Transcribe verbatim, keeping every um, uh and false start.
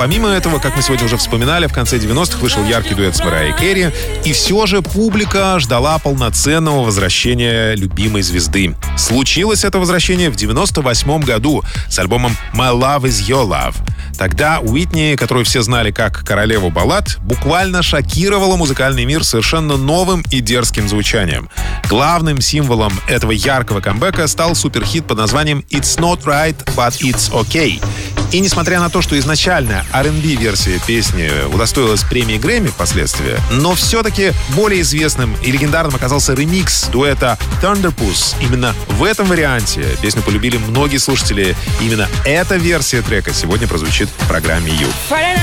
Помимо этого, как мы сегодня уже вспоминали, в конце девяностых вышел яркий дуэт с Марайей Кэрри, и все же публика ждала полноценного возвращения любимой звезды. Случилось это возвращение в девяносто восьмом году с альбомом «My Love Is Your Love». Тогда Уитни, которую все знали как королеву баллад, буквально шокировала музыкальный мир совершенно новым и дерзким звучанием. Главным символом этого яркого камбэка стал суперхит под названием «It's Not Right, But It's Okay». И несмотря на то, что изначально ар энд би-версия песни удостоилась премии Грэмми впоследствии, но все-таки более известным и легендарным оказался ремикс дуэта Thunderpuss. Именно в этом варианте песню полюбили многие слушатели. И именно эта версия трека сегодня прозвучит в программе «Ю».